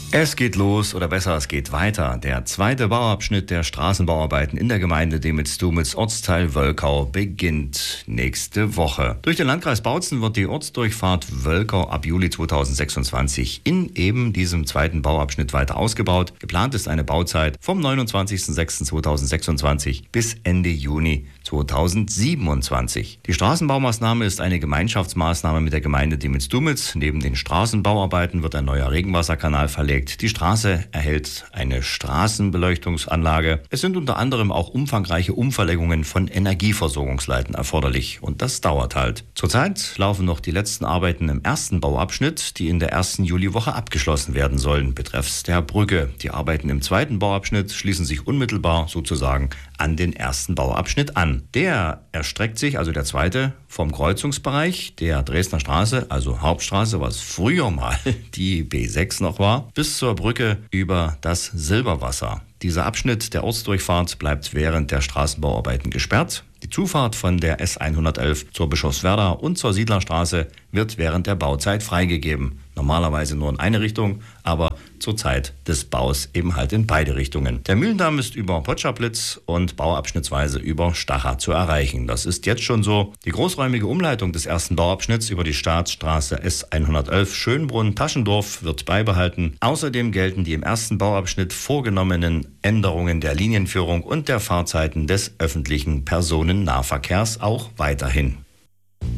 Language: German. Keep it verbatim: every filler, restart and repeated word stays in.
Es geht los, oder besser, es geht weiter. Der zweite Bauabschnitt der Straßenbauarbeiten in der Gemeinde Dehmitz-Dumitz, Ortsteil Wölkau, beginnt nächste Woche. Durch den Landkreis Bautzen wird die Ortsdurchfahrt Wölkau ab Juli zweitausendsechsundzwanzig in eben diesem zweiten Bauabschnitt weiter ausgebaut. Geplant ist eine Bauzeit vom neunundzwanzigsten sechsten zweitausendsechsundzwanzig bis Ende Juni zweitausendsiebenundzwanzig. Die Straßenbaumaßnahme ist eine Gemeinschaftsmaßnahme mit der Gemeinde Dehmitz-Dumitz. Neben den Straßenbauarbeiten wird ein neuer Regenwasserkanal verlegt. Die Straße erhält eine Straßenbeleuchtungsanlage. Es sind unter anderem auch umfangreiche Umverlegungen von Energieversorgungsleiten erforderlich. Und das dauert halt. Zurzeit laufen noch die letzten Arbeiten im ersten Bauabschnitt, die in der ersten Juliwoche abgeschlossen werden sollen, betreffs der Brücke. Die Arbeiten im zweiten Bauabschnitt schließen sich unmittelbar sozusagen an den ersten Bauabschnitt an. Der erstreckt sich, also der zweite, vom Kreuzungsbereich der Dresdner Straße, also Hauptstraße, was früher mal die B sechs noch war, bis zur Brücke über das Silberwasser. Dieser Abschnitt der Ortsdurchfahrt bleibt während der Straßenbauarbeiten gesperrt. Die Zufahrt von der S hundertelf zur Bischofswerda und zur Siedlerstraße wird während der Bauzeit freigegeben. Normalerweise nur in eine Richtung, aber zur Zeit des Baus eben halt in beide Richtungen. Der Mühlendamm ist über Potschablitz und bauabschnittsweise über Stachar zu erreichen. Das ist jetzt schon so. Die großräumige Umleitung des ersten Bauabschnitts über die Staatsstraße S hundertelf Schönbrunn-Taschendorf wird beibehalten. Außerdem gelten die im ersten Bauabschnitt vorgenommenen Änderungen der Linienführung und der Fahrzeiten des öffentlichen Personennahverkehrs auch weiterhin.